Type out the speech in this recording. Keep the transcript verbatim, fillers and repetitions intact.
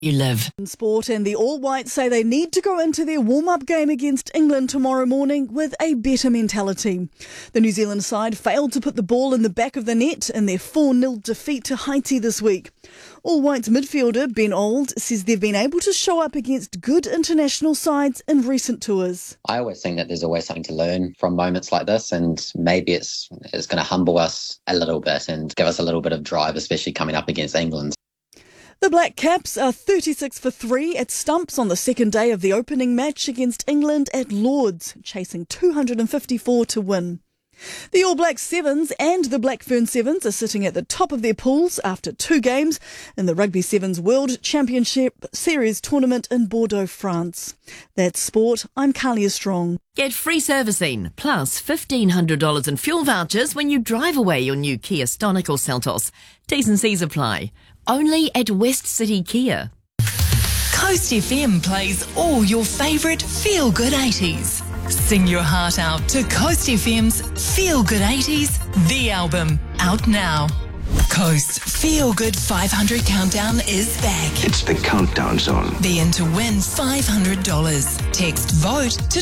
you live. In sport, and the All Whites say they need to go into their warm-up game against England tomorrow morning with a better mentality. The New Zealand side failed to put the ball in the back of the net in their four nil defeat to Haiti this week. All Whites midfielder Ben Auld says they've been able to show up against good international sides in recent tours. I always think that there's always something to learn from moments like this, and maybe it's it's going to humble us a little bit and give us a little bit of drive, especially coming up against England. The Black Caps are thirty-six for three at stumps on the second day of the opening match against England at Lords, chasing two hundred fifty-four to win. The All Black Sevens and the Black Fern Sevens are sitting at the top of their pools after two games in the Rugby Sevens World Championship Series tournament in Bordeaux, France. That's sport. I'm Kalia Strong. Get free servicing plus fifteen hundred dollars in fuel vouchers when you drive away your new Kia Stonic or Seltos. T's and C's apply. Only at West City Kia. Coast F M plays all your favourite feel-good eighties. Sing your heart out to Coast F M's Feel Good eighties, the album, out now. Coast Feel Good five hundred Countdown is back. It's the Countdown Zone. Be in to win five hundred dollars. Text VOTE to